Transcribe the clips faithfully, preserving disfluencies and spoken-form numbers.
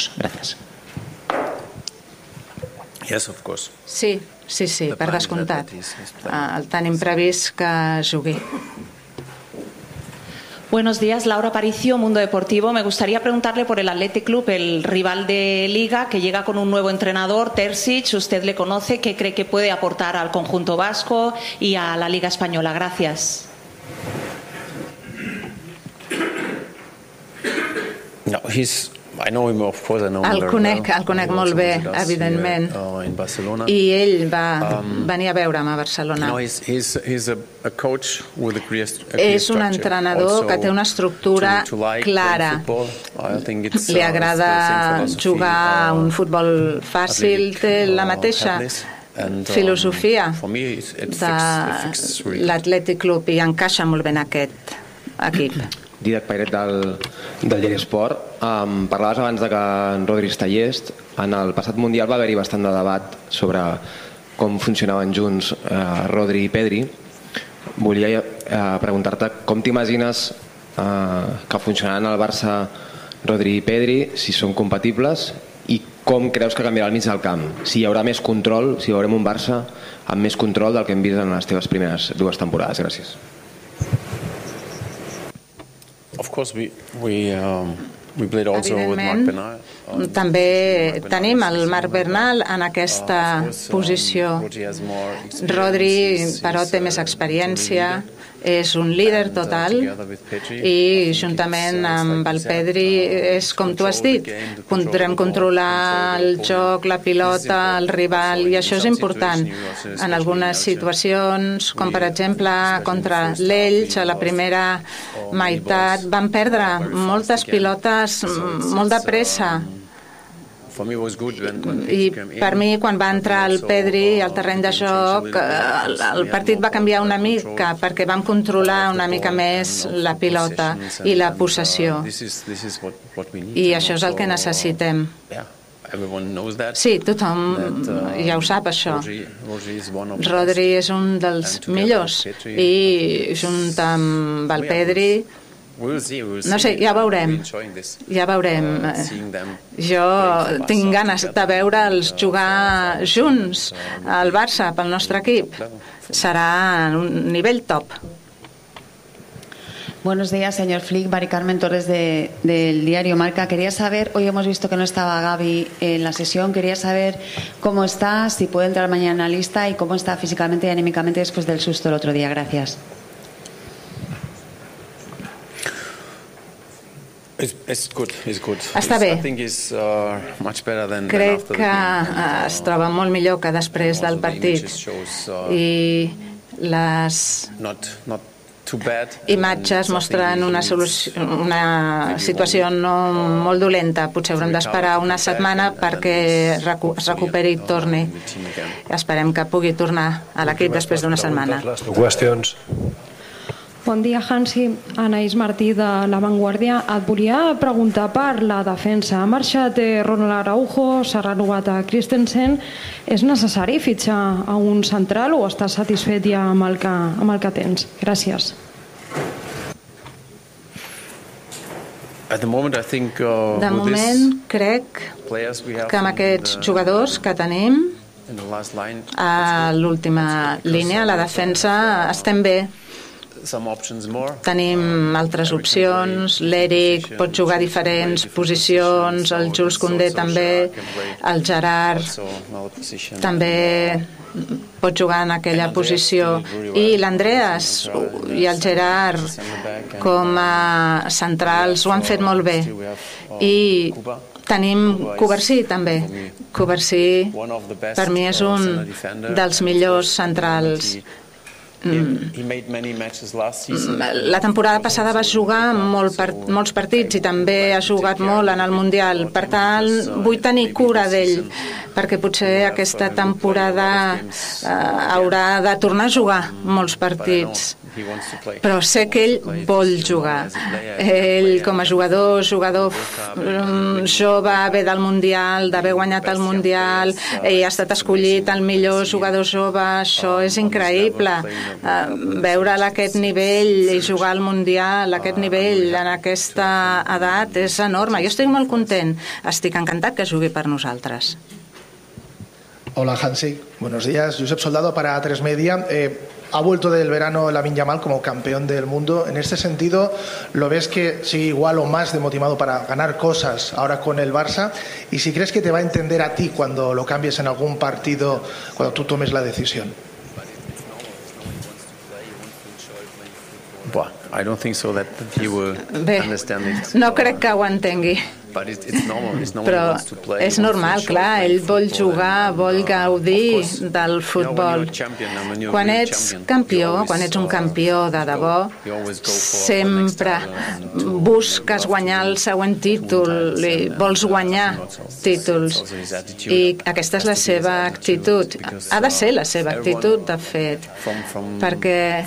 dos. Gràcies. Yes, of course. Sí, sí, sí, per descomptat. El tenim previst que jugui. Buenos días, Laura Aparicio, Mundo Deportivo. Me gustaría preguntarle por el Athletic Club, el rival de Liga, que llega con un nuevo entrenador, Terzic. Usted le conoce. ¿Qué cree que puede aportar al conjunto vasco y a la Liga Española? Gracias. No, he's... I know him, of course, I know him El very conec, well. el conec He molt also bé, visited us evidentment. here, uh, in Barcelona. I ell va Um, venir a veure'm a Barcelona. No, he's, he's, he's a, a coach with a clear, a clear És un structure. entrenador Also, que té una estructura to, to like clara. football, I think it's, Li uh, agrada it's the same philosophy, jugar uh, un futbol fàcil, athletic, té la uh, mateixa have this. And, um, filosofia for me, it's, it de fits, it fits really. l'Atlètic Club i encaixa molt bé en aquest equip. Didac Pairet del, del Diari Esport. Um, parlaves abans de que en Rodri està llest. En el passat Mundial va haver-hi bastant de debat sobre com funcionaven junts uh, Rodri i Pedri. Volia uh, preguntar-te com t'imagines uh, que funcionaran al Barça Rodri i Pedri, si són compatibles, i com creus que canviarà el mig del camp, si hi haurà més control, si veurem un Barça amb més control del que hem vist en les teves primeres dues temporades. Gràcies. Of course, we, we, um, we played also with Marc Bernal. Um, També tenim el Marc Bernal en aquesta posició. Rodri, però, té més experiència, és un líder total i juntament amb el Pedri és com tu has dit, podrem controlar el joc, la pilota, el rival, i això és important. En algunes situacions, com per exemple contra l'Elx, a la primera meitat van perdre moltes pilotes molt de pressa. I per mi, quan va entrar el Pedri al terreny de joc, el, el partit va canviar una mica perquè vam controlar una mica més la pilota i la possessió. I això és el que necessitem. Sí, tothom ja ho sap, això. Rodri és un dels millors i junt amb el Pedri, no sé, ja veurem. Ja veurem. Jo tinc ganes de veure'ls jugar junts al Barça pel nostre equip. Serà un nivell top. Buenos días, señor Flick. Mari Carmen Torres de, del diario Marca. Quería saber, hoy hemos visto que no estaba Gavi en la sesión, quería saber cómo está, si puede entrar mañana en la lista y cómo está físicamente y anímicamente después del susto el otro día. Gracias. Està bé. Crec que es troba molt millor que després del partit i les imatges mostren una, una situació no molt dolenta. Potser haurem d'esperar una setmana perquè es recuperi i torni. Esperem que pugui tornar a l'equip després d'una setmana. Qüestions. Bon dia, Hansi. Anaïs Martí de La Vanguardia. Et volia preguntar per la defensa. Ha marxat Ronald Araujo, s'ha renovat a Christensen. És necessari fitxar a un central o estàs satisfet ja amb el que, amb el que tens? Gràcies. De moment, crec que amb aquests jugadors que tenim a l'última línia, a la defensa, estem bé. Tenim altres opcions. L'Eric pot jugar a diferents posicions, el Jules Koundé també, el Gerard també pot jugar en aquella posició, i l'Andreas i el Gerard com a centrals ho han fet molt bé. I tenim Covarsí també. Covarsí per mi és un dels millors centrals. La temporada passada va jugar molt per, molts partits i també ha jugat molt en el Mundial. Per tant, vull tenir cura d'ell, perquè potser aquesta temporada eh, haurà de tornar a jugar molts partits. però sé que ell vol jugar. Ell, com a jugador, jugador jove, ve del Mundial, d'haver guanyat el Mundial, i ha estat escollit el millor jugador jove, això és increïble. Veure'l a aquest nivell i jugar al Mundial a aquest nivell, en aquesta edat, és enorme. Jo estic molt content, estic encantat que jugui per nosaltres. Hola Hansi, buenos días. Josep Soldado para A tres Media. Eh, ha vuelto del verano Lamine Yamal como campeón del mundo. En este sentido, ¿lo ves que sigue igual o más de motivado para ganar cosas ahora con el Barça? Y si crees que te va a entender a ti cuando lo cambies en algún partido, cuando tú tomes la decisión. Well, I don't think so that he will understand it. No crec que ho entengui. Però és normal, clar, ell vol jugar, vol gaudir del futbol. Quan ets campió, quan ets un campió de debò, sempre busques guanyar el següent títol, i vols guanyar títols, i aquesta és la seva actitud. Ha de ser la seva actitud, de fet, perquè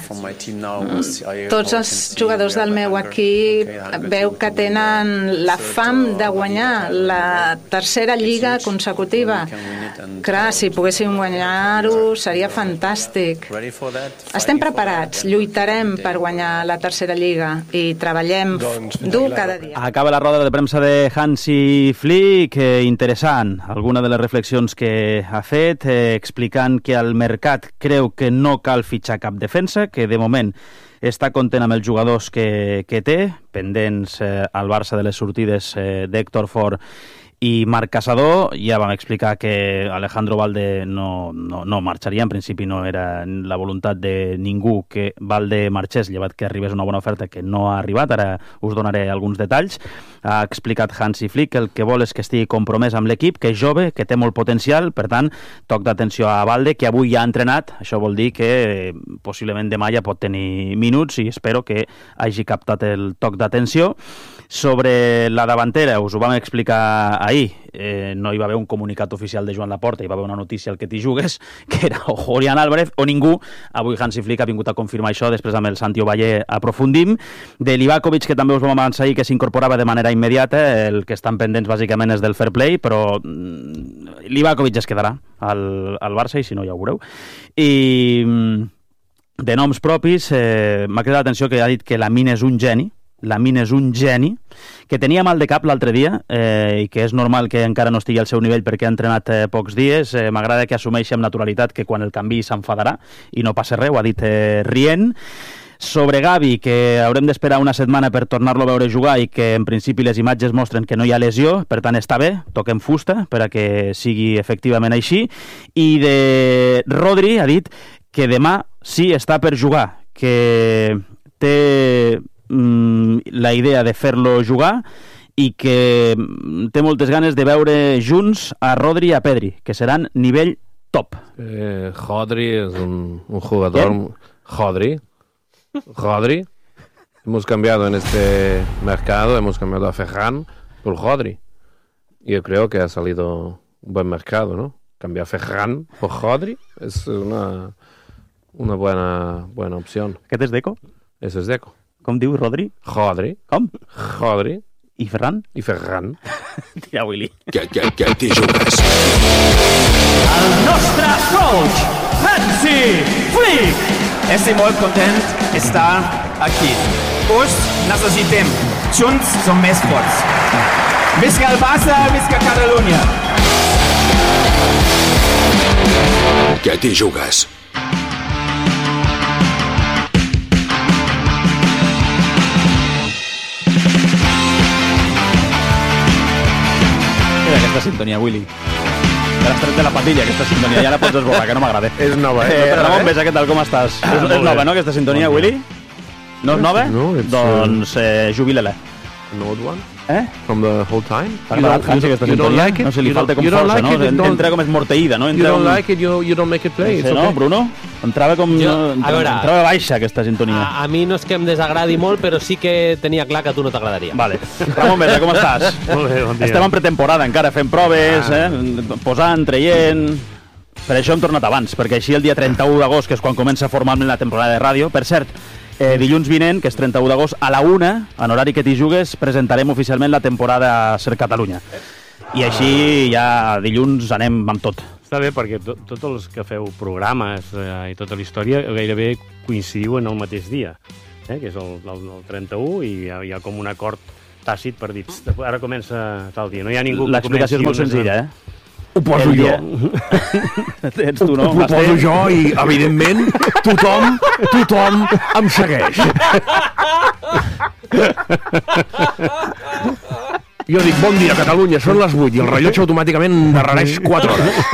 tots els jugadors del meu equip veu que tenen la fam de guanyar la tercera lliga consecutiva. Clar, si poguéssim guanyar-ho seria fantàstic. Estem preparats, lluitarem per guanyar la tercera lliga i treballem dur cada dia. Acaba la roda de premsa de Hansi Flick, eh, interessant. Alguna de les reflexions que ha fet, eh, explicant que el mercat creu que no cal fitxar cap defensa, que de moment està content amb els jugadors que, que té, pendents eh, al Barça de les sortides eh, d'Héctor Fort i Marc Caçador. Ja vam explicar que Alejandro Valde no, no, no marxaria, en principi no era la voluntat de ningú que Valde marxés, llevat que arribés una bona oferta que no ha arribat, ara us donaré alguns detalls. Ha explicat Hansi Flick que el que vol és que estigui compromès amb l'equip, que és jove, que té molt potencial, per tant, toc d'atenció a Valde, que avui ja ha entrenat, això vol dir que possiblement demà ja pot tenir minuts i espero que hagi captat el toc d'atenció. Sobre la davantera, us ho vam explicar ahir, eh, no hi va haver un comunicat oficial de Joan Laporta, hi va haver una notícia al que t'hi jugues, que era o Julián Álvarez o ningú. Avui Hansi Flick ha vingut a confirmar això, després amb el Santi Ovalle aprofundim. De Livakovic, que també us vam avançar ahir que s'incorporava de manera immediata, el que estan pendents bàsicament és del fair play, però Livakovic es quedarà al, al Barça i si no ja ho veureu. I de noms propis, eh, m'ha cridat l'atenció que ha dit que Lamine és un geni, Lamine és un geni, que tenia mal de cap l'altre dia eh, i que és normal que encara no estigui al seu nivell perquè ha entrenat eh, pocs dies. Eh, M'agrada que assumeixi amb naturalitat que quan el canvi s'enfadarà i no passa res, ho ha dit eh, rient. Sobre Gavi, que haurem d'esperar una setmana per tornar-lo a veure jugar i que en principi les imatges mostren que no hi ha lesió, per tant està bé, toquem fusta per a que sigui efectivament així. I de Rodri ha dit que demà sí està per jugar, que té la idea de fer-lo jugar i que té moltes ganes de veure junts a Rodri i a Pedri, que seran nivell top. Eh, Rodri es un, un jugador... ¿Quién? Rodri. Rodri. Hemos cambiado en este mercado, hemos cambiado a Ferran por Rodri. Yo creo que ha salido un buen mercado, ¿no? Cambiar a Ferran por Rodri es una, una buena, buena opción. ¿Qué es Deco? Eso es Deco. Com diu Rodri? Rodri. Com? Rodri. I Ferran? I Ferran. Tira, Willy. Què, què, què t'hi jugues? El nostre coach, Hansi Flick. Estic molt content d'estar aquí. Us necessitem. Junts som més forts. Visca el Barça, visca Catalunya. Què t'hi jugues? Aquesta sintonia, Willy. Te l'has tret de la patilla, aquesta sintonia. Ja la pots esborrar, que no m'agrada. És nova, eh? eh Ramon Besa, què tal, com estàs? Ah, és, és nova, no, aquesta sintonia, bon Willy? No és nova? No, doncs eh, jubila-la. An old one? Eh? From the whole time? Per parat, Hansi, aquesta sintonia. Like no sé, li falta com força, like no? It, entra com és morteïda, no? Entra you don't un... like it, you, you don't make it play. No sé, okay. no, Bruno? Entrava com... Jo, no, entrava, veure, entrava baixa, aquesta sintonia. A, a mi no és que em desagradi molt, però sí que tenia clar que a tu no t'agradaria. Vale. Ramon Besa, com estàs? Molt bé, bon dia. Estem en pretemporada encara, fent proves, ah. eh? Posant, traient... Per això hem tornat abans, perquè així el dia trenta-u d'agost, que és quan comença formalment la temporada de ràdio, per cert, eh, dilluns vinent, que és trenta-u d'agost, a la una, en horari que t'hi jugues, presentarem oficialment la temporada Ser Catalunya. I així ja dilluns anem amb tot. Està bé, perquè to, tots els que feu programes eh, i tota la història gairebé coincidiu en el mateix dia, eh, que és el, el, el trenta-u, i hi ha, hi ha com un acord tàcit per dir, ara comença tal dia. No hi ha ningú que l'explicació és molt senzilla, eh? Ho poso el jo. Dia... Tens tu, no? Ho, ho poso jo i, evidentment, tothom, tothom em segueix. Jo dic, bon dia, Catalunya, són les vuit, i el rellotge automàticament darrereix quatre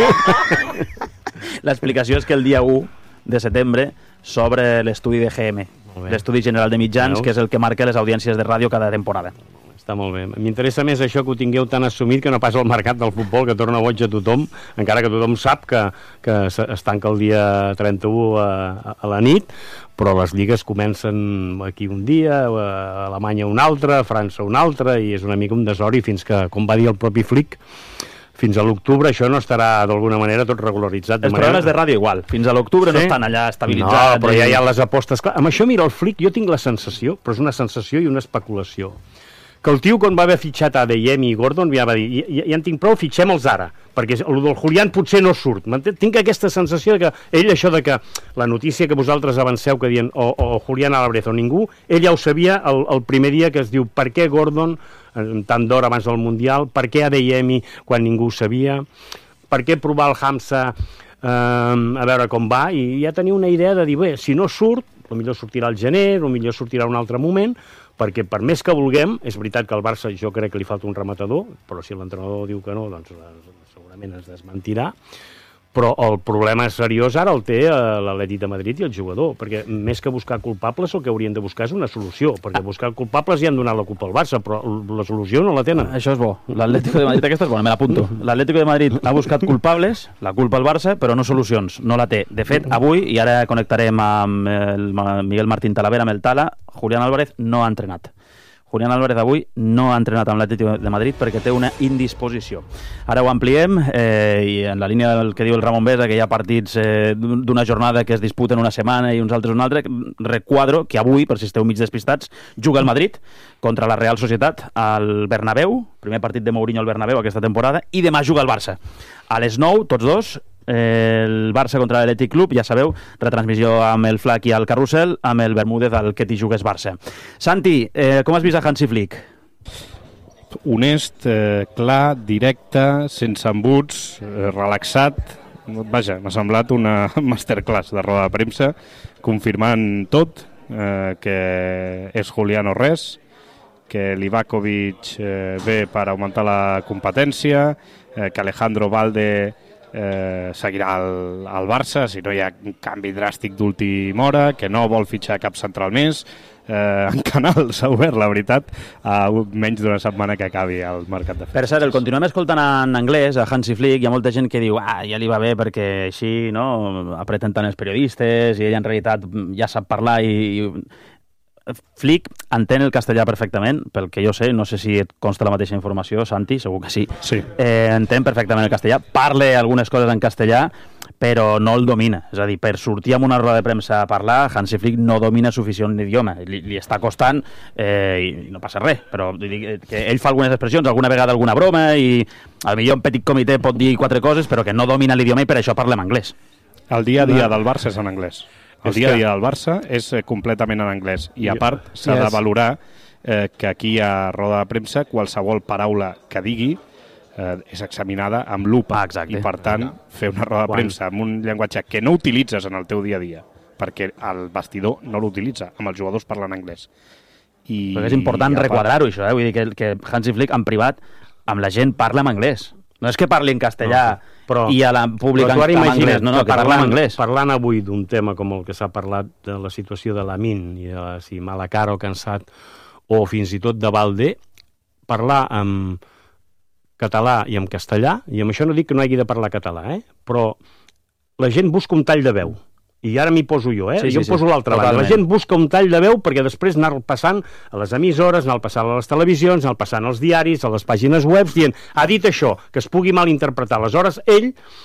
hores. L'explicació és que el dia u de setembre s'obre l'estudi de G M, l'Estudi General de Mitjans, que és el que marca les audiències de ràdio cada temporada. Està molt bé. M'interessa més això que ho tingueu tan assumit que no pas el mercat del futbol, que torna boig a tothom, encara que tothom sap que, que es tanca el dia trenta-u a, a la nit, però les lligues comencen aquí un dia, a Alemanya un altre, a França un altre, i és una mica un desori fins que, com va dir el propi Flick, fins a l'octubre això no estarà d'alguna manera tot regularitzat. Els programes de ràdio igual, fins a l'octubre no estan allà estabilitzats. No, però ja hi ha les apostes. Clar, amb això mira el Flick, jo tinc la sensació, però és una sensació i una especulació, que el tio, quan va haver fitxat a Adeyemi i Gordon, ja va dir, ja, ja en tinc prou, fitxem-los ara, perquè el del Julián potser no surt. Tinc aquesta sensació de que ell, això de que la notícia que vosaltres avanceu, que diuen o, o Julián Álvarez o ningú, ell ja ho sabia el, el primer dia, que es diu per què Gordon, tant d'hora abans del Mundial, per què Adeyemi quan ningú ho sabia, per què provar el Hamza eh, a veure com va, i ja tenia una idea de dir, bé, si no surt, potser sortirà al gener, potser sortirà un altre moment, perquè per més que vulguem, és veritat que al Barça jo crec que li falta un rematador, però si l'entrenador diu que no, doncs segurament es desmentirà, però el problema seriós ara el té l'Atlètic de Madrid i el jugador, perquè més que buscar culpables el que haurien de buscar és una solució, perquè buscar culpables ja han donat la culpa al Barça, però la solució no la tenen. Això és bo. L'Atlético de Madrid, aquesta és bona, me l'apunto. L'Atlético de Madrid ha buscat culpables, la culpa al Barça, però no solucions, no la té. De fet, avui, i ara connectarem amb el Miguel Martín Talavera, amb el Tala, Julián Álvarez no ha entrenat. Julián Álvarez avui no ha entrenat amb l'Atlético de Madrid perquè té una indisposició. Ara ho ampliem, eh, i en la línia del que diu el Ramon Besa, que hi ha partits eh, d'una jornada que es disputen una setmana i uns altres una altra, requadro que avui, per si esteu mig despistats, juga el Madrid contra la Real Societat al Bernabéu, primer partit de Mourinho al Bernabéu aquesta temporada, i demà juga el Barça. A les nou, tots dos, el Barça contra l'Atlètic Club, ja sabeu, retransmissió amb el Flac i el Carrusel, amb el Bermúdez al que t'hi jugues Barça. Santi, eh, com has vist a Hansi Flick? Honest, eh, clar, directe, sense embuts, eh, relaxat. Vaja, m'ha semblat una masterclass de roda de premsa, confirmant tot, eh, que és Julián o res, que Livakovic eh, ve per augmentar la competència, eh, que Alejandro Valde Eh, seguirà al, al Barça si no hi ha un canvi dràstic d'última hora, que no vol fitxar cap central més. Eh, en Canal s'ha obert, la veritat, a menys d'una setmana que acabi el mercat de fitxatges. Per cert, el continuem escoltant en anglès, a Hansi Flick. Hi ha molta gent que diu, ah, ja li va bé perquè així, no?, apreten tant els periodistes i ell en realitat ja sap parlar i... i... Flick entén el castellà perfectament, pel que jo sé, no sé si et consta la mateixa informació, Santi, segur que sí. Sí. Eh, entén perfectament el castellà, parla algunes coses en castellà, però no el domina. És a dir, per sortir amb una roda de premsa a parlar, Hansi Flick no domina suficient l'idioma. Li, li està costant eh, i no passa res, però que ell fa algunes expressions, alguna vegada alguna broma, i al millor un petit comitè pot dir quatre coses, però que no domina l'idioma i per això parla en anglès. El dia a dia del Barça és en anglès. El dia a dia del Barça és eh, completament en anglès. I a part s'ha de valorar eh, que aquí a roda de premsa qualsevol paraula que digui eh, és examinada amb lupa. Ah, i per tant fer una roda de premsa amb un llenguatge que no utilitzes en el teu dia a dia, perquè el vestidor no l'utilitza, amb els jugadors parlant anglès. I, Però és important requadrar-ho, això, eh? Vull dir que, que Hansi Flick en privat amb la gent parla en anglès. No és que parli en castellà no, però, i a la pública en anglès, no, no, que parla en anglès. Parlant avui d'un tema com el que s'ha parlat de la situació de Lamin i de la, si mala cara o cansat, o fins i tot de Valde, parlar en català i en castellà, i amb això no dic que no hagi de parlar català, eh? Però la gent busca un tall de veu. I ara m'hi poso jo, eh? Sí, sí, jo em poso sí, l'altra banda. La gent busca un tall de veu perquè després anar passant a les emissores, anar passant a les televisions, anar passant als diaris, a les pàgines web, dient, ha dit això, que es pugui malinterpretar. Aleshores, ell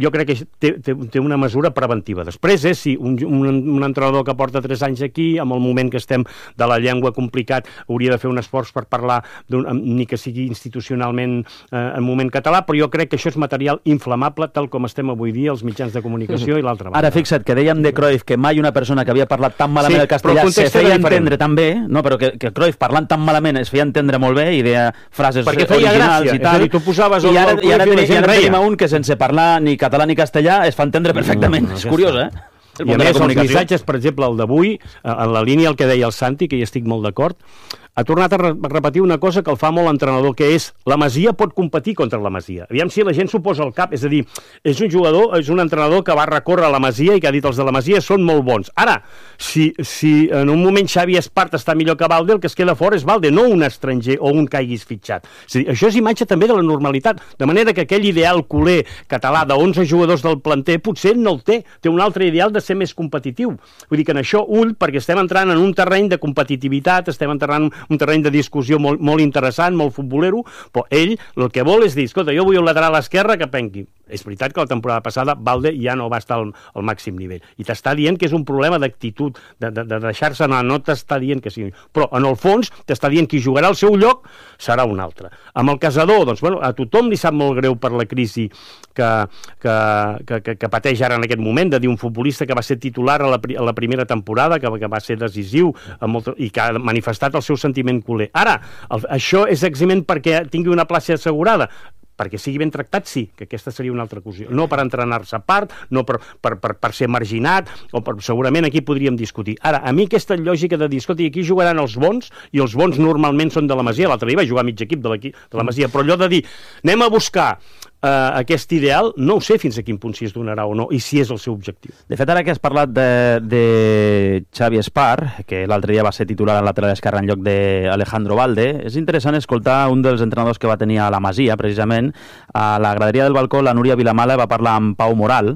jo crec que té, té, té una mesura preventiva. Després, eh, si un, un, un entrenador que porta tres anys aquí, amb el moment que estem de la llengua complicat, hauria de fer un esforç per parlar, ni que sigui institucionalment eh, en moment català, però jo crec que això és material inflamable, tal com estem avui dia els mitjans de comunicació i l'altra banda. Ara, fixa't, que dèiem de Cruyff que mai una persona que havia parlat tan malament sí, el castellà el se feia entendre tan bé, no? Però que, que Cruyff parlant tan malament es feia entendre molt bé i deia frases perquè feia originals gràcia, i tal. I tu posaves I ara, el, el i ara, i la tenim, gent ara reia. tenim un que sense parlar ni català ni castellà es fa entendre perfectament. No, no, és curiós, eh? I a més, els missatges, per exemple, el d'avui, en la línia el que deia el Santi, que hi estic molt d'acord, ha tornat a re repetir una cosa que el fa molt l'entrenador, que és la Masia pot competir contra la Masia. Aviam si la gent s'ho posa al cap, és a dir, és un jugador, és un entrenador que va recórrer a la Masia i que ha dit els de la Masia són molt bons. Ara, si, si en un moment Xavi Espart està millor que Valde, el que es queda fora és Valde, no un estranger o un que haguis fitxat. És a dir, això és imatge també de la normalitat, de manera que aquell ideal culer català d'onze jugadors del planter potser no el té, té un altre ideal de ser més competitiu. Vull dir que en això ull, perquè estem entrant en un terreny de competitivitat, estem entrant un terreny de discussió molt, molt interessant, molt futbolero, però ell el que vol és dir, escolta, jo vull un lateral a l'esquerra que penqui. És veritat que la temporada passada Valde ja no va estar al, al màxim nivell. I t'està dient que és un problema d'actitud, de, de, de deixar-se anar, no t'està dient que sigui. Però, en el fons, t'està dient que qui jugarà al seu lloc serà un altre. Amb el Casador, doncs, bueno, a tothom li sap molt greu per la crisi que, que, que, que, que pateix ara en aquest moment, de dir un futbolista que va ser titular a la, a la primera temporada, que, que va ser decisiu molt, i que ha manifestat el seu sentiment culer. Ara, el, això és eximent perquè tingui una plaça assegurada? Perquè sigui ben tractat, sí, que aquesta seria una altra qüestió. No per entrenar-se a part, no per, per, per, per ser marginat, o per, segurament aquí podríem discutir. Ara, a mi aquesta lògica de dir, escolta, aquí jugaran els bons, i els bons normalment són de la Masia, l'altre dia va jugar mig equip de, de la Masia, però allò de dir, anem a buscar Uh, aquest ideal, no ho sé fins a quin punt si es donarà o no, i si és el seu objectiu. De fet, ara que has parlat de, de Xavi Espart, que l'altre dia va ser titular al lateral esquerre en lloc d'Alejandro Valde, és interessant escoltar un dels entrenadors que va tenir a la Masia, precisament, a la graderia del balcó, la Núria Vilamala va parlar amb Pau Moral,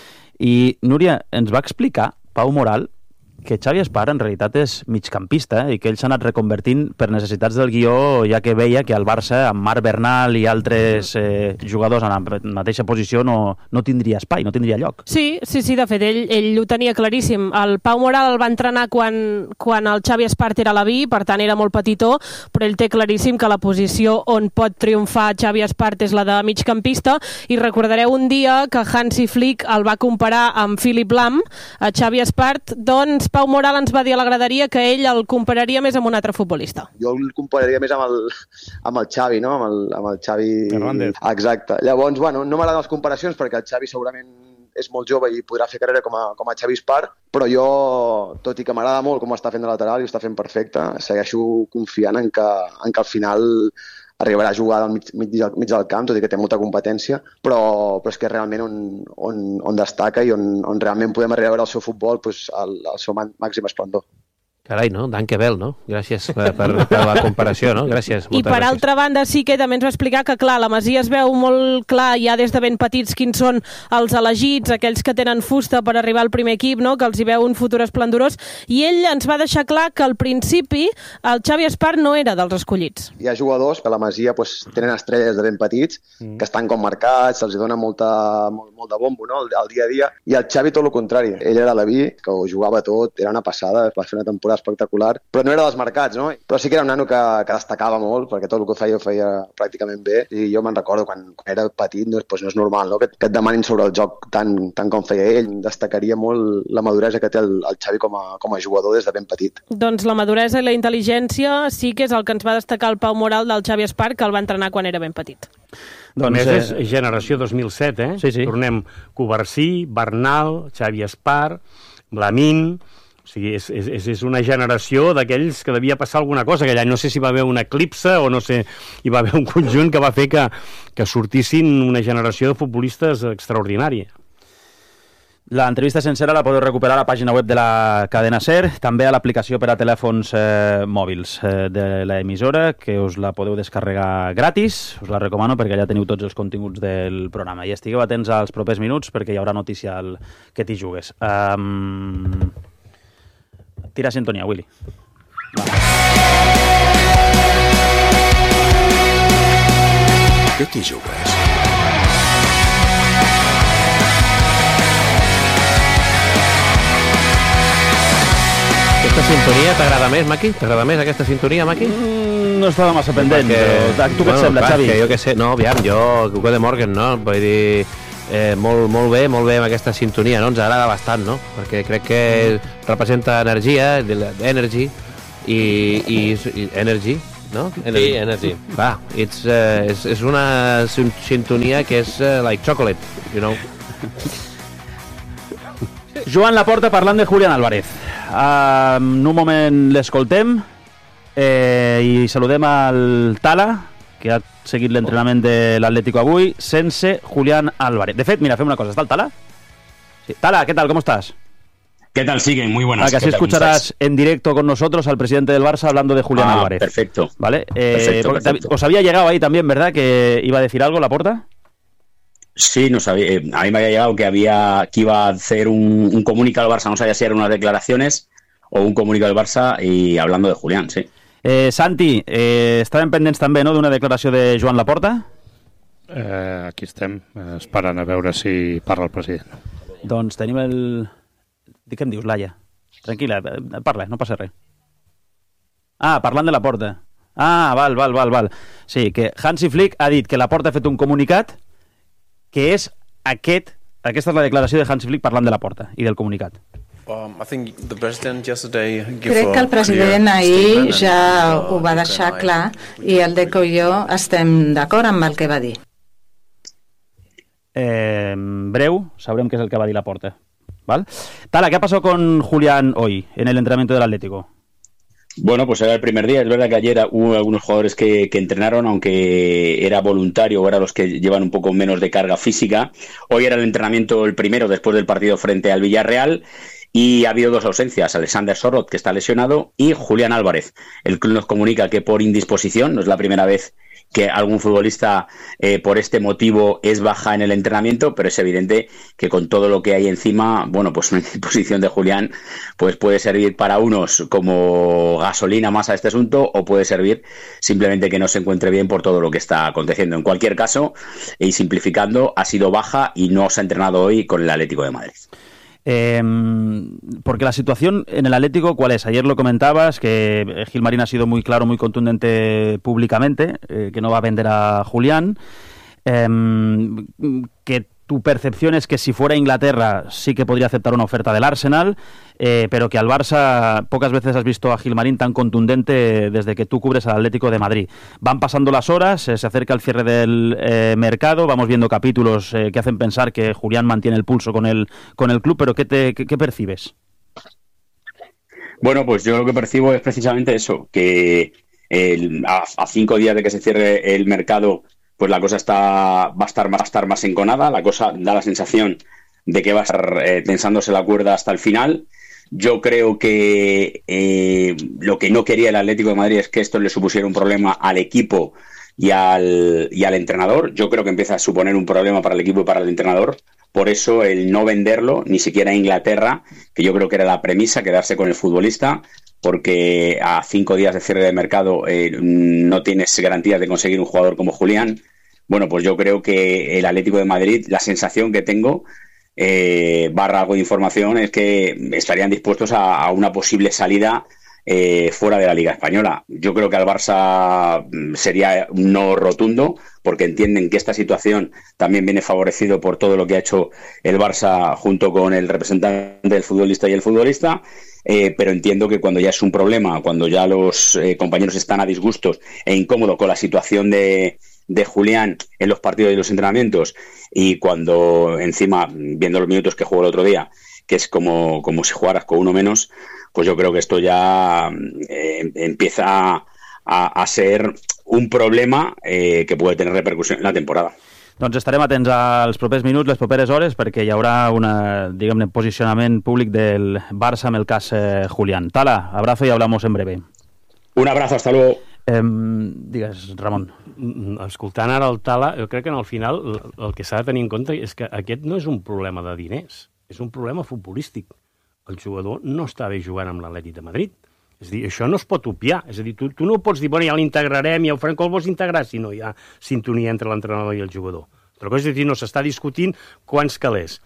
i Núria ens va explicar, Pau Moral, que Xavi Espart en realitat és migcampista, eh, i que ell s'ha anat reconvertint per necessitats del guió, ja que veia que al Barça, amb Marc Bernal i altres eh, jugadors en la mateixa posició, no, no tindria espai, no tindria lloc. Sí, sí, sí, de fet, ell, ell ho tenia claríssim. El Pau Moral el va entrenar quan, quan el Xavi Espart era a la B, per tant era molt petitó, però ell té claríssim que la posició on pot triomfar Xavi Espart és la de migcampista, i recordareu un dia que Hansi Flick el va comparar amb Philipp Lahm, a Xavi Espart, doncs Pau Moral ens va dir a la graderia que ell el compararia més amb un altre futbolista. Jo el compararia més amb el, amb el Xavi, no? Amb el, amb el Xavi... Hernández. Exacte. Llavors, bueno, no m'agraden les comparacions perquè el Xavi segurament és molt jove i podrà fer carrera com a, com a Xavi Espart, però jo, tot i que m'agrada molt com ho està fent de lateral i ho està fent perfecte, segueixo confiant en que, en que al final arribarà a jugar al mig, mig, mig del camp, tot i que té molta competència, però, però és que realment on, on, on destaca i on, on realment podem arribar a veure el seu futbol, doncs, el, el seu màxim esplendor. Carai, no? Danke Bell, no? Gràcies per, per, per la comparació, no? Gràcies. I per gràcies. Altra banda sí que també ens va explicar que, clar, la Masia es veu molt clar ja des de ben petits quins són els elegits, aquells que tenen fusta per arribar al primer equip, no? Que els hi veu un futur esplendorós, i ell ens va deixar clar que al principi el Xavi Espart no era dels escollits. Hi ha jugadors que a la Masia pues, tenen estrelles de ben petits, mm. que estan com marcats, se'ls dona molta, molt, molt de bombo, no? El, el dia a dia, i el Xavi tot el contrari. Ell era la B, que ho jugava tot, era una passada, va fer una temporada espectacular, però no era dels marcats, no? Però sí que era un nano que, que destacava molt, perquè tot el que feia ho feia pràcticament bé, i jo me'n recordo quan, quan era petit, no, doncs no és normal, no? Que, que et demanin sobre el joc tant, tant com feia ell. Destacaria molt la maduresa que té el, el Xavi com a, com a jugador des de ben petit. Doncs la maduresa i la intel·ligència sí que és el que ens va destacar el Pau Moral del Xavi Espart, que el va entrenar quan era ben petit. Doncs, a més, és generació dos mil set, eh? Sí, sí. Tornem Covarsí, Bernal, Xavi Espart, Blamín... O sigui, és, és, és una generació d'aquells que devia passar alguna cosa, que allà no sé si va haver una eclipse o no sé, hi va haver un conjunt que va fer que, que sortissin una generació de futbolistes extraordinària. L'entrevista sencera la podeu recuperar a la pàgina web de la cadena SER, també a l'aplicació per a telèfons eh, mòbils eh, de l'emissora, que us la podeu descarregar gratis, us la recomano perquè allà teniu tots els continguts del programa. I estigueu atents als propers minuts perquè hi haurà notícia al que t'hi jugues. Um... Tira sintonia, Willy. Què t'hi jugues? Aquesta sintonia t'agrada més, Maki? T'agrada més aquesta sintonia, Maki? Mm, no estava massa pendent. Perquè, però, tu què et sembla, clar, Xavi? Que jo què sé, no, aviam, jo, Cuco de Morgan, no? Vull dir, eh, molt, molt bé, molt bé amb aquesta sintonia, no? Ens agrada bastant, no? Perquè crec que representa energia, energy, i, i, i energy, no? Sí, energy. Va, it's, uh, és, és una sintonia que és uh, like chocolate, you know? Joan Laporta parlant de Julián Álvarez. Uh, en un moment l'escoltem eh, i saludem al Tala, que ha seguit l'entrenament de l'Atlético avui, sense Julián Álvarez. De fet, mira, fem una cosa. ¿Está el Tala? Sí. Tala, ¿qué tal? ¿Cómo estás? ¿Qué tal? Siguen, muy buenas. Ah, que así escucharás en directo con nosotros al presidente del Barça hablando de Julián ah, Álvarez. Perfecto. ¿Vale? Eh, perfecto, perfecto. Os había llegado ahí también, ¿verdad? Que iba a decir algo, Laporta. Sí, no sabía, eh, a mí me había llegado que había que iba a hacer un, un comunicado al Barça, no sabía si eran unas declaraciones o un comunicado del Barça y hablando de Julián, sí. Eh, Santi, eh, estàvem pendents també, no?, d'una declaració de Joan Laporta? Eh, aquí estem, eh, esperant a veure si parla el president. Doncs tenim el... Què em dius, Laia? Tranquil·la, parla, no passa res. Ah, parlant de Laporta. Ah, val, val, val, val. Sí, que Hansi Flick ha dit que Laporta ha fet un comunicat que és aquest, aquesta és la declaració de Hansi Flick parlant de Laporta i del comunicat. Um, I think the president yesterday Crec que el president ahir ja ho va deixar clar i el Deco i jo estem d'acord amb el que va dir. Eh, breu, sabrem què és el que va dir Laporta. ¿Vale? Tala, ¿qué ha pasado con Julián hoy en el entrenamiento del Atlético? Bueno, pues era el primer día. Es verdad que ayer hubo algunos jugadores que, que entrenaron, aunque era voluntario o eran los que llevan un poco menos de carga física. Hoy era el entrenamiento el primero después del partido frente al Villarreal y ha habido dos ausencias, Alexander Sorloth, que está lesionado, y Julián Álvarez. El club nos comunica que por indisposición, no es la primera vez que algún futbolista eh, por este motivo es baja en el entrenamiento, pero es evidente que con todo lo que hay encima, bueno, pues una indisposición de Julián pues puede servir para unos como gasolina más a este asunto o puede servir simplemente que no se encuentre bien por todo lo que está aconteciendo. En cualquier caso, y simplificando, ha sido baja y no se ha entrenado hoy con el Atlético de Madrid. Eh, porque la situación en el Atlético, ¿cuál es? Ayer lo comentabas, que Gilmarín ha sido muy claro, muy contundente públicamente, eh, que no va a vender a Julián, eh, que tu percepción es que si fuera Inglaterra sí que podría aceptar una oferta del Arsenal, eh, pero que al Barça pocas veces has visto a Gilmarín tan contundente desde que tú cubres al Atlético de Madrid. Van pasando las horas, eh, se acerca el cierre del eh, mercado, vamos viendo capítulos eh, que hacen pensar que Julián mantiene el pulso con el, con el club, pero ¿qué, te, qué, qué percibes? Bueno, pues yo lo que percibo es precisamente eso, que el, a, a cinco días de que se cierre el mercado, pues la cosa está va a estar, va a estar más enconada, la cosa da la sensación de que va a estar eh, tensándose la cuerda hasta el final. Yo creo que eh, lo que no quería el Atlético de Madrid es que esto le supusiera un problema al equipo y al, y al entrenador. Yo creo que empieza a suponer un problema para el equipo y para el entrenador. Por eso el no venderlo, ni siquiera a Inglaterra, que yo creo que era la premisa, quedarse con el futbolista, porque a cinco días de cierre de mercado eh, no tienes garantías de conseguir un jugador como Julián. Bueno, pues yo creo que el Atlético de Madrid, la sensación que tengo, eh, barra algo de información, es que estarían dispuestos a, a una posible salida eh, fuera de la Liga Española. Yo creo que al Barça sería un no rotundo, porque entienden que esta situación también viene favorecido por todo lo que ha hecho el Barça junto con el representante del futbolista y el futbolista. Eh, pero entiendo que cuando ya es un problema, cuando ya los eh, compañeros están a disgustos e incómodos con la situación de, de Julián en los partidos y los entrenamientos, y cuando encima, viendo los minutos que jugó el otro día, que es como, como si jugaras con uno menos, pues yo creo que esto ya eh, empieza a, a ser un problema eh, que puede tener repercusión en la temporada. Doncs estarem atents als propers minuts, les properes hores, perquè hi haurà un posicionament públic del Barça amb el cas eh, Julián. Tala, abrazo y hablamos en breve. Un abrazo, hasta luego. Eh, digues, Ramon. Escoltant ara el Tala, jo crec que al final el que s'ha de tenir en compte és que aquest no és un problema de diners, és un problema futbolístic. El jugador no està bé jugant amb l'Atlètic de Madrid. És a dir, això no es pot obviar. És a dir, tu, tu no pots dir, bueno, ja l'integrarem, ja ho farem, com el vols integrar si no hi ha sintonia entre l'entrenador i el jugador. Però és a dir, no s'està discutint quants calés.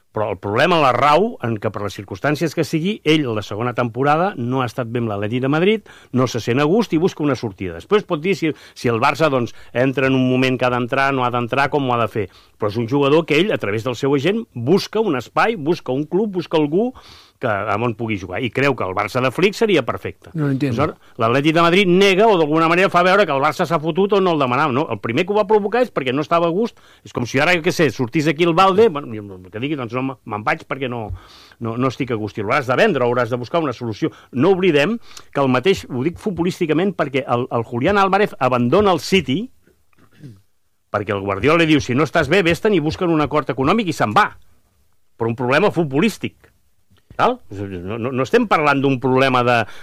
Però el problema la rau en que per les circumstàncies que sigui, ell la segona temporada no ha estat bé amb l'Atleti de Madrid, no se sent a gust i busca una sortida. Després pot dir si, si el Barça doncs, entra en un moment que ha d'entrar, no ha d'entrar, com ho ha de fer. Però és un jugador que ell, a través del seu agent, busca un espai, busca un club, busca algú que on pugui jugar. I creu que el Barça de Flick seria perfecte. No entiendo. L'Atleti de Madrid nega o d'alguna manera fa veure que el Barça s'ha fotut o no el demanava. No? El primer que ho va provocar és perquè no estava a gust. És com si ara, què sé, sortís aquí el Valde, bueno, el que digui, doncs no me'n vaig perquè no, no, no estic a gust. I l'hauràs de vendre, hauràs de buscar una solució. No oblidem que el mateix, ho dic futbolísticament, perquè el, el Julián Álvarez abandona el City perquè el Guardiola li diu, si no estàs bé, vés-te'n i busquen un acord econòmic i se'n va. Per un problema futbolístic. No, no, no estem parlant d'un problema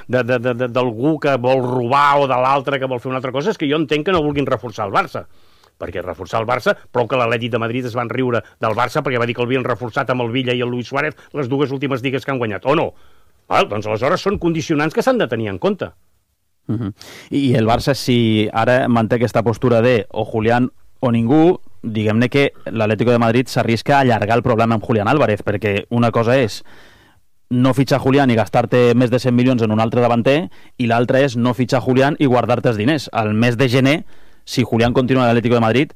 d'algú que vol robar o de l'altre que vol fer una altra cosa, és que jo entenc que no vulguin reforçar el Barça, perquè reforçar el Barça, prou que l'Atlètic de Madrid es van riure del Barça perquè va dir que l'havien reforçat amb el Villa i el Luis Suárez les dues últimes lligues que han guanyat, o no? Val? Doncs aleshores són condicionants que s'han de tenir en compte. Uh-huh. I el Barça, si ara manté aquesta postura de o Julián o ningú, diguem-ne que l'Atlético de Madrid s'arrisca a allargar el problema amb Julián Álvarez, perquè una cosa és no fitxar Julián i gastar-te més de cent milions en un altre davanter, i l'altra és no fitxar Julián i guardar-te els diners. Al mes de gener, si Julián continua a l'Atlético de Madrid,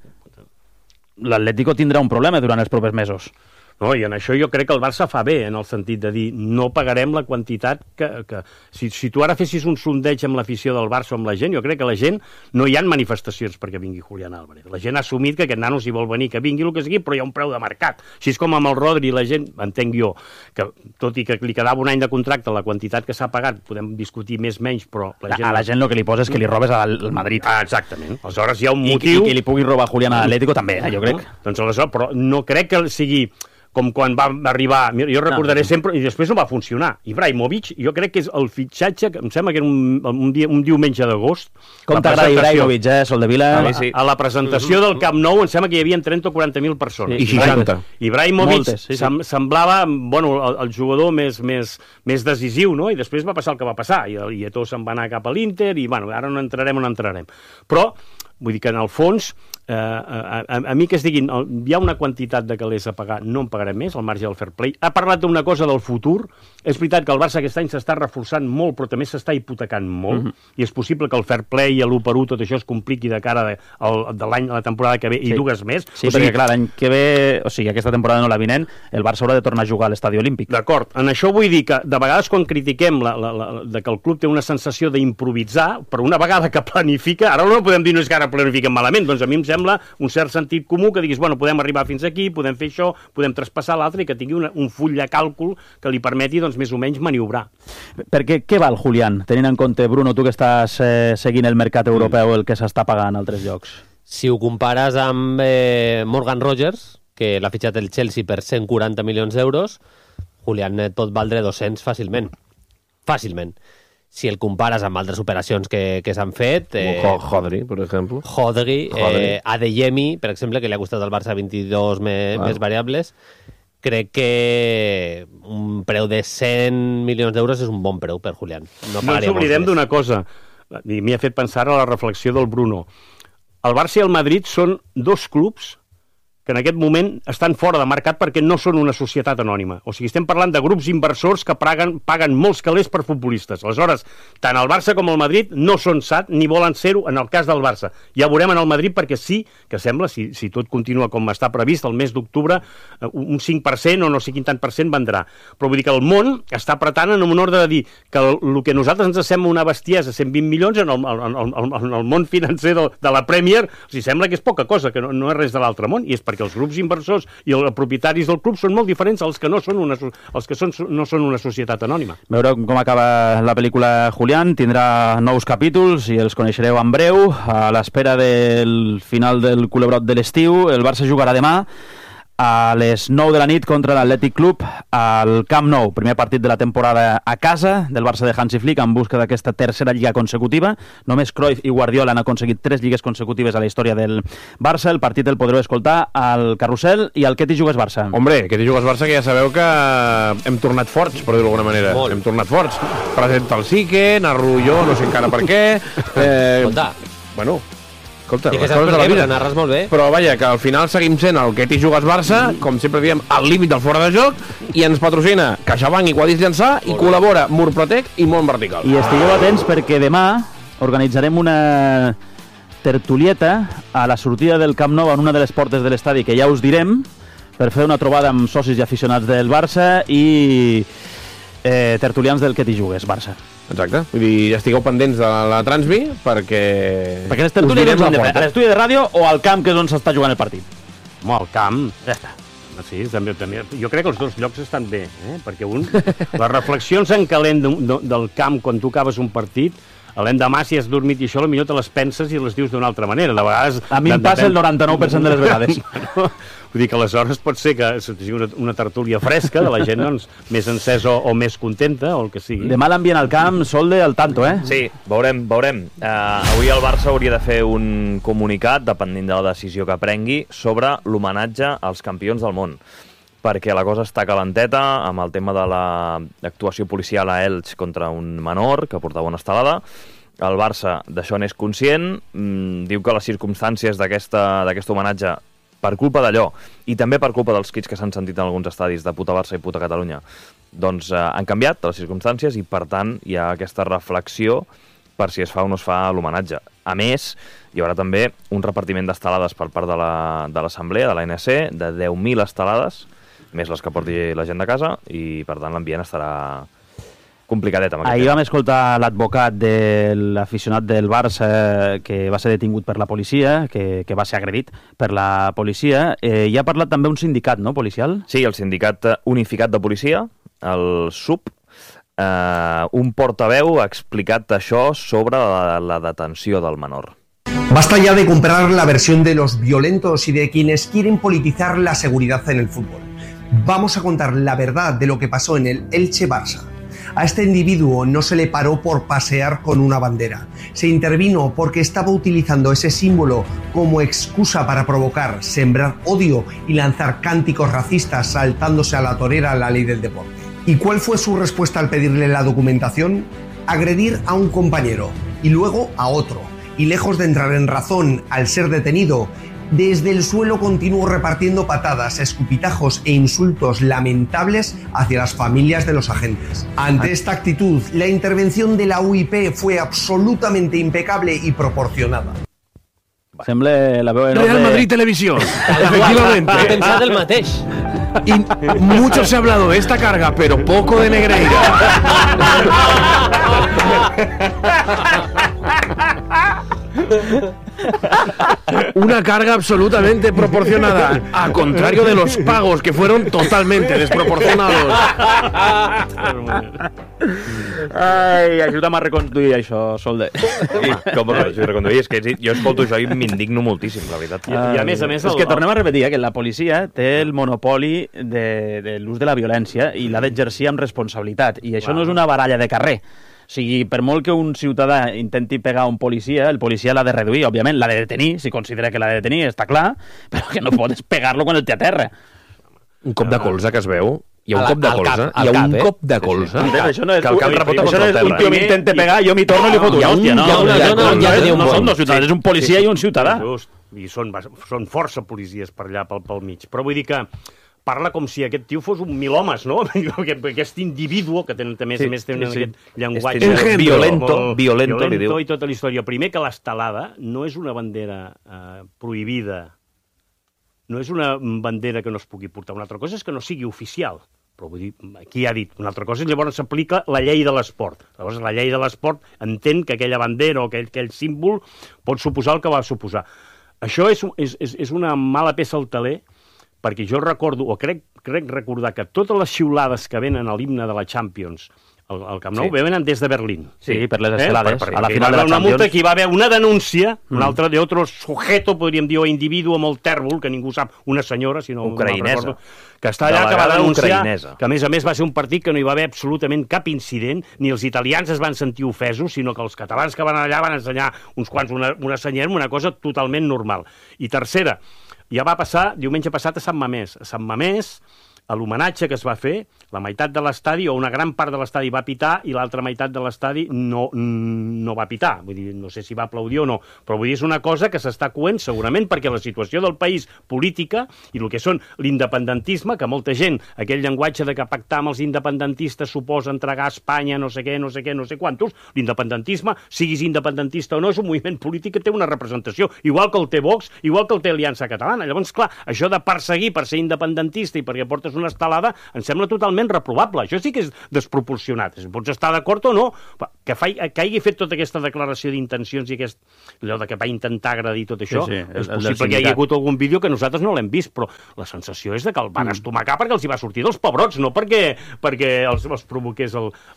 l'Atlético tindrà un problema durant els propers mesos. No, i en això jo crec que el Barça fa bé, en el sentit de dir, no pagarem la quantitat que... que si, si tu ara fessis un sondeig amb l'afició del Barça o amb la gent, jo crec que la gent no hi ha manifestacions perquè vingui Julián Álvarez. La gent ha assumit que aquest nano, si vol venir, que vingui el que sigui, però hi ha un preu de mercat. Així és com amb el Rodri, la gent, entenc jo, que tot i que li quedava un any de contracte, la quantitat que s'ha pagat, podem discutir més menys, però... La gent... A la gent el que li posa és que li robes al Madrid. Ah, exactament. Aleshores hi ha un I, motiu... I que li pugui robar Julián a l'Atlético també, eh, jo crec. No? Doncs aleshores, però no crec que sigui... com quan va arribar, jo recordaré sempre, i després no va funcionar. Ibrahimovic, jo crec que és el fitxatge, em sembla que era un, un, dia, un diumenge d'agost. Com t'agrada Ibrahimovic, eh, Soldevila? A, a, a la presentació del Camp Nou em sembla que hi havia trenta o quaranta mil persones. Sí, I seixanta. Ibrahimovic Moltes, sí, sí. sem, semblava bueno, el, el jugador més, més, més decisiu, no? I després va passar el que va passar, i el Eto'o se'n va anar cap a l'Inter, i bueno, ara no entrarem o no entrarem. Però, vull dir que en el fons... Uh, a, a, a mi que es diguin hi ha una quantitat de calés a pagar, no en pagarem més, al marge del fair play. Ha parlat d'una cosa del futur. És veritat que el Barça aquest any s'està reforçant molt, però també s'està hipotecant molt, mm-hmm. i és possible que el fair play i l'u per u, tot això es compliqui de cara de, el, de l'any, la temporada que ve, sí. i dues més. Sí, o sigui, perquè clar, l'any que ve, o sigui, aquesta temporada no la vinent, el Barça haurà de tornar a jugar a l'Estadi Olímpic. D'acord, en això vull dir que de vegades quan critiquem la, la, la, de que el club té una sensació d'improvisar, però una vegada que planifica, ara no podem dir no és que ara planifiquen malament, doncs a mi em sembla un cert sentit comú que diguis, bueno, podem arribar fins aquí, podem fer això, podem traspassar l'altre i que tingui una, un full de càlcul que li permeti, doncs, més o menys maniobrar. Perquè què val Julián, tenint en compte, Bruno, tu que estàs eh, seguint el mercat europeu, el que s'està pagant a altres llocs? Si ho compares amb eh, Morgan Rogers, que l'ha fitxat el Chelsea per cent quaranta milions d'euros, Julián pot valdre dos-cents fàcilment. Fàcilment. Si el compares amb altres operacions que, que s'han fet... Eh, Hodri, per exemple. Hodri, eh, Adeyemi, per exemple, que li ha costat al Barça vint-i-dos me, més variables. Crec que un preu de cent milions d'euros és un bon preu per Julián. No, no ens oblidem d'una cosa, i m'hi ha fet pensar a la reflexió del Bruno. El Barça i el Madrid són dos clubs que en aquest moment estan fora de mercat perquè no són una societat anònima. O sigui, estem parlant de grups inversors que paguen, paguen molts calés per futbolistes. Aleshores, tant el Barça com el Madrid no són S A T ni volen ser-ho en el cas del Barça. Ja veurem en el Madrid perquè sí, que sembla, si, si tot continua com està previst, el mes d'octubre un cinc per cent o no sé quin tant per cent vendrà. Però vull dir que el món està apretant en un ordre de dir que el, el que a nosaltres ens sembla una bestiesa, cent vint milions, en el, en el, en el món financer de, de la Premier, o sigui, sembla que és poca cosa, que no, no és res de l'altre món, i és perquè els grups inversors i els propietaris del club són molt diferents als que no són una, els que són, no són una societat anònima. Veureu com acaba la pel·lícula Julián, tindrà nous capítols i els coneixereu en breu. A l'espera del final del culebrot de l'estiu, el Barça jugarà demà a les nou de la nit contra l'Atlètic Club al Camp Nou. Primer partit de la temporada a casa del Barça de Hansi Flick en busca d'aquesta tercera lliga consecutiva. Només Cruyff i Guardiola han aconseguit tres lligues consecutives a la història del Barça. El partit el podreu escoltar al Carrusel i al Que t'hi jugues Barça. Hombre, Que t'hi jugues Barça, que ja sabeu que hem tornat forts, per dir-ho d'alguna manera. Molt. Hem tornat forts. Presenta el Sique, narro jo, no sé encara per què. Eh, Escolta. Bueno... Escolta, I que les saps coses per de la què, vida. perquè narres molt bé. Però vaja, que al final seguim sent el que t'hi jugues Barça, com sempre diem, al límit del fora de joc, i ens patrocina CaixaBank i Quadis Llançà, i col·labora Murprotec i Mont Vertical. I estigueu atents perquè demà organitzarem una tertulieta a la sortida del Camp Nou en una de les portes de l'estadi, que ja us direm, per fer una trobada amb socis i aficionats del Barça i eh, tertulians del que t'hi jugues, Barça. Exacte. Vull dir, estigueu pendents de la Transmi perquè... Perquè les tertúlies on a l'estudi de ràdio o al camp, que és on s'està jugant el partit? Home, al camp, ja està. Sí, també, també. Jo crec que els dos llocs estan bé, eh? Perquè un, les reflexions en calent de, de, del camp quan tu acabes un partit, l'endemà, si has dormit i això, potser te les penses i les dius d'una altra manera. De vegades... A mi em passa el noranta-nou per cent de les vegades. No? Vull dir que aleshores pot ser que sigui una, una tertúlia fresca de la gent doncs, més encesa o, o més contenta, o el que sigui. Demà l'ambient al camp, Solde, al tanto, eh? Sí, veurem, veurem. Uh, avui el Barça hauria de fer un comunicat, depenent de la decisió que prengui, sobre l'homenatge als campions del món, perquè la cosa està calenteta amb el tema de l'actuació policial a Elx contra un menor que portava una estelada. El Barça d'això n'és conscient, mmm, diu que les circumstàncies d'aquest homenatge, per culpa d'allò, i també per culpa dels crits que s'han sentit en alguns estadis de puta Barça i puta Catalunya, doncs eh, han canviat les circumstàncies i, per tant, hi ha aquesta reflexió per si es fa o no es fa l'homenatge. A més, hi haurà també un repartiment d'estelades per part de l'Assemblea, de l'A N C, de deu mil estelades, més les que porti la gent de casa, i, per tant, l'ambient estarà complicadet. Ahir vam escoltar l'advocat de l'aficionat del Barça que va ser detingut per la policia, que, que va ser agredit per la policia. Eh, hi ha parlat també un sindicat, no, policial? Sí, el sindicat unificat de policia, el S U P. Eh, un portaveu ha explicat això sobre la, la detenció del menor. Basta ya de comprar la versión de los violentos y de quienes quieren politizar la seguridad en el fútbol. Vamos a contar la verdad de lo que pasó en el Elche-Barça. A este individuo no se le paró por pasear con una bandera. Se intervino porque estaba utilizando ese símbolo como excusa para provocar, sembrar odio y lanzar cánticos racistas saltándose a la torera la ley del deporte. ¿Y cuál fue su respuesta al pedirle la documentación? Agredir a un compañero y luego a otro. Y lejos de entrar en razón al ser detenido, desde el suelo continuó repartiendo patadas, escupitajos e insultos lamentables hacia las familias de los agentes. Ante esta actitud, la intervención de la U I P fue absolutamente impecable y proporcionada. Sembla la veu enorme... Real Madrid Televisión, efectivamente. Ha pensado el mateix. Y mucho se ha hablado de esta carga, pero poco de Negreira. Una carga absolutamente proporcionada, a contrario de los pagos, que fueron totalmente desproporcionados. Ai, ajuda'm a reconduir això, Solde. Sí, com ho reconduir? reconduir? És que jo escolto això i m'indigno moltíssim, la veritat. I, i a més a més... El... És que tornem a repetir eh, que la policia té el monopoli de, de l'ús de la violència i l'ha d'exercir amb responsabilitat. I això wow. no és una baralla de carrer. O sigui, per molt que un ciutadà intenti pegar un policia, el policia l'ha de reduir, òbviament, l'ha de detenir, si considera que l'ha de detenir, està clar, però que no pots pegar-lo quan el té a terra. Un cop de colze que es veu, hi ha un la, cop de colze, cap, hi ha un cap, eh? cop de colze, sí, sí. Això no és, que el cap rebota contra el terra. Un tio m'intenta pegar, jo m'hi torno i li foto una hòstia, no? No, no, no, no són dos ciutadans, és un policia i un ciutadà. Just, i són, són força policies per allà, pel, pel mig. Però vull dir que parla com si aquest tio fos un mil homes, no? Aquest individu, que tenen, també sí, més tenen sí, aquest llenguatge... Este violento, molt, violento, violento, li diu. I tota la història. Primer que l'estelada no és una bandera eh, prohibida, no és una bandera que no es pugui portar. Una altra cosa és que no sigui oficial. Però vull dir, qui ha dit? Una altra cosa és llavors s'aplica la llei de l'esport. Llavors la llei de l'esport entén que aquella bandera o aquell, aquell símbol pot suposar el que va suposar. Això és, és, és una mala peça al taler, perquè jo recordo, o crec, crec recordar que totes les xiulades que venen a l'himne de la Champions al, al Camp Nou sí. venen des de Berlín. Sí, sí per les estelades, eh? per, per, a la final de la una Champions. Multa que hi va haver una denúncia, mm. un altre d'altre sujeto, podríem dir, o individu molt tèrbol, que ningú sap, una senyora, si no... Ucraïnesa. No que està allà, que va denunciar, ucraïnesa. Que a més a més va ser un partit que no hi va haver absolutament cap incident, ni els italians es van sentir ofesos, sinó que els catalans que van allà van ensenyar uns quants, una, una senyera, una cosa totalment normal. I tercera, ja va passar diumenge passat a Sant Mamés. A Sant Mamés a l'homenatge que es va fer, la meitat de l'estadi o una gran part de l'estadi va pitar i l'altra meitat de l'estadi no, no va pitar. Vull dir, no sé si va aplaudir o no, però vull dir, és una cosa que s'està coent segurament perquè la situació del país política i el que són l'independentisme, que molta gent, aquell llenguatge de que pactar amb els independentistes suposa entregar a Espanya no sé què, no sé què, no sé quantos, l'independentisme, siguis independentista o no, és un moviment polític que té una representació, igual que el té Vox, igual que el té Aliança Catalana. Llavors, clar, això de perseguir per ser independentista i perquè portes una estelada em sembla totalment reprovable. Això sí que és desproporcionat. Pots estar d'acord o no, que, fa, que hagi fet tota aquesta declaració d'intencions i aquest, allò de que va intentar agradir tot això, sí, sí, és el, possible el que hi hagi hagut algun vídeo que nosaltres no l'hem vist, però la sensació és de que el van estomacar perquè els hi va sortir dels pebrots, no perquè, perquè els, els provoqués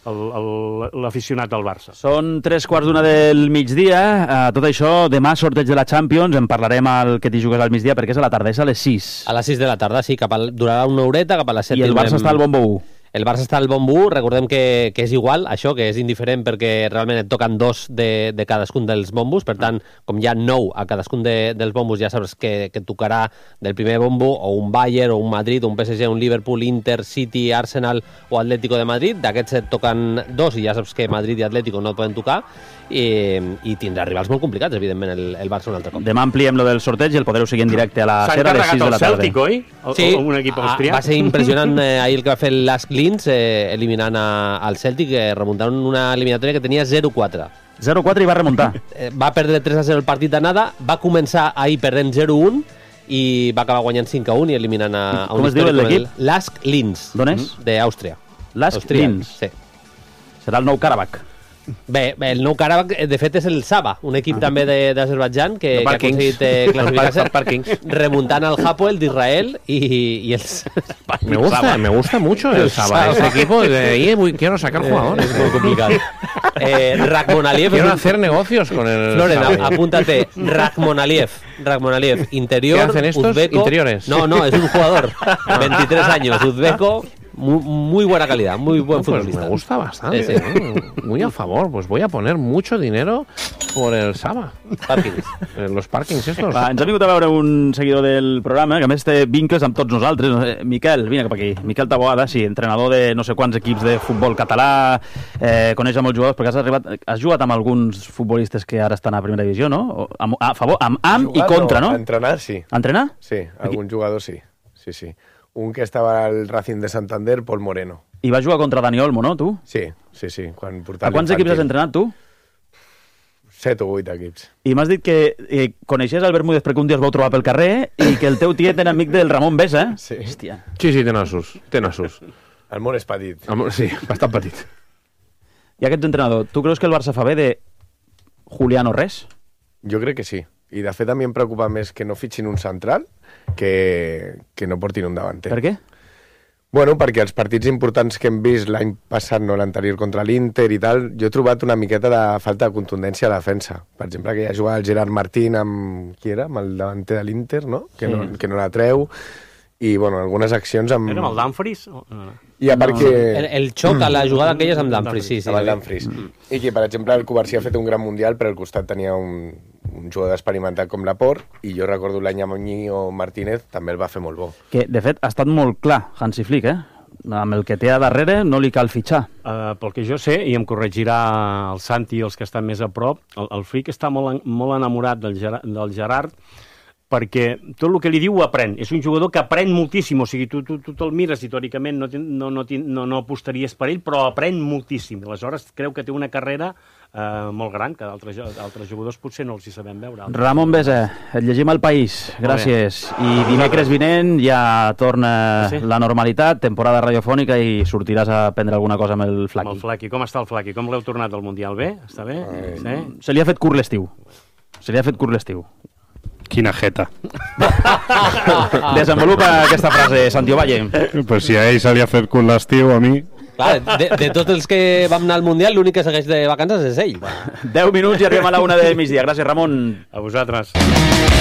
l'aficionat del Barça. Són tres quarts d'una del migdia. Uh, tot això, demà sorteig de la Champions, en parlarem al que t'hi jugues al migdia perquè és a la tarda, és a les sis. A les sis de la tarda, sí, cap al, durarà una horeta, cap a les set. I el Barça està al bombo u. El Barça està al bombo u, recordem que, que és igual, això, que és indiferent perquè realment et toquen dos de, de cadascun dels bombos, per tant, com hi ha nou a cadascun de, dels bombos, ja saps que, que tocarà del primer bombo o un Bayern, o un Madrid, o un P S G, un Liverpool, Inter, City, Arsenal o Atlético de Madrid. D'aquests et toquen dos i ja saps que Madrid i Atlético no et poden tocar, i, i tindrà rivals molt complicats, evidentment, el, el Barça un altre cop. Demà ampliem lo del sorteig i el podreu seguir en directe a la Sera a les sis de la tarda. S'ha encarregat el Cèltic, oi? O, sí, o un equip austríac? Va ser impressionant eh, ahir el que va fer l'Ask Linz, eh, eliminant a, al Cèltic, eh, remuntant una eliminatòria que tenia zero quatre. zero quatre i va remuntar. Eh, va perdre tres a zero el partit d'anada, va començar ahir perdent zero un i va acabar guanyant cinc a un i eliminant a, a un Com es diu l'equip? L'Ask Linz. D'on és? D'Àustria. L'Ask Linz? Sí. Serà el nou Karabakh. Bé, el nou Karabakh, de fet, és el Saba, un equip ah. també d'Azerbaidjan que, que ha aconseguit eh, classificar-se remuntant al Hapoel d'Israel i, y el... Me gusta, me gusta mucho el Saba, ese equipo de ahí, quiero sacar jugadores. Es muy complicado. Eh, Rakhmonaliev... Quiero hacer negocios con el Floren, Saba. Apúntate, Rakhmonaliev, Rakhmonaliev, interior, ¿qué hacen estos? uzbeco... Interiores. No, no, es un jugador, veintitrés años, uzbeco... Muy, muy buena calidad, muy buen no, pues futbolista. Me gusta bastante, sí, sí. ¿no? Muy a favor. Pues voy a poner mucho dinero por el Saba. Parkings. Los parkings estos. Va, ens ha vingut a veure un seguidor del programa, que a més té vincles amb tots nosaltres. No sé, Miquel, vine cap aquí. Miquel Taboada, sí, entrenador de no sé quants equips de futbol català, eh, coneix a molts jugadors, perquè has, arribat, has jugat amb alguns futbolistes que ara estan a primera divisió, no? O, amb, a favor, amb, amb i contra, no? A entrenar, sí. A entrenar? Sí, algun jugador sí. Sí, sí. Un que estava al Racing de Santander, Pol Moreno. I va jugar contra Dani Olmo, no, tu? Sí, sí, sí. Quan a quants equips has entrenat, tu? Set o vuit equips. I m'has dit que eh, coneixies el Bermúdez perquè un dia es vau trobar pel carrer i que el teu tiet era amic del Ramon Besa, eh? Sí. Hòstia. Sí, sí, té nassos. Té nassos. El món és petit. El món, sí, bastant petit. I aquest entrenador, tu creus que el Barça fa bé de Julián o res? Jo crec que sí. I de fet a mi em preocupa més que no fitxin un central que, que no portin un davanter. Per què? Bueno, perquè els partits importants que hem vist l'any passat, no l'anterior, contra l'Inter i tal, jo he trobat una miqueta de falta de contundència a la defensa. Per exemple, que ja jugava el Gerard Martín amb... Qui era? Amb el davanter de l'Inter, no? Que, sí. no? que no la treu. I, bueno, algunes accions amb... Era amb el Dumfries? O... I a part no, que... El, el xoc a la jugada aquella és amb Dumfries, sí. sí amb el Dumfries. Mm. I que, per exemple, el Covarsí ha fet un gran mundial, però al costat tenia un, un jugador experimentat com Laporte, i jo recordo l'any amb Íñigo Martínez, també el va fer molt bo. Que, de fet, ha estat molt clar, Hansi Flick, eh? Amb el que té a darrere no li cal fitxar. Uh, pel que jo sé, i em corregirà el Santi i els que estan més a prop, el, el Flick està molt, molt enamorat del, Gerard, del Gerard, perquè tot el que li diu ho aprèn. És un jugador que aprèn moltíssim, o sigui, tu, tu, tu te'l mires i teòricament no, no, no, no, no apostaries per ell, però aprèn moltíssim. Aleshores creu que té una carrera eh, molt gran, que d'altres jugadors potser no els hi sabem veure. Ramon Besa, et llegim al País, gràcies. I dimecres vinent ja torna sí. la normalitat, temporada radiofònica, i sortiràs a prendre alguna cosa amb el Flaqui. Amb el Flaqui. Com està el Flaqui? Com l'heu tornat al Mundial? Bé? Està bé? Eh, sí? Se li ha fet curt l'estiu. Se li ha fet curt l'estiu. Quina jeta. Desenvolupa aquesta frase, Santiago Valle. Pues si a ell se li ha fet curt l'estiu, a mi... Clar, de, de tots els que vam anar al Mundial, l'únic que segueix de vacances és ell. deu minuts i arribem a la una del migdia. Gràcies, Ramon. A vosaltres.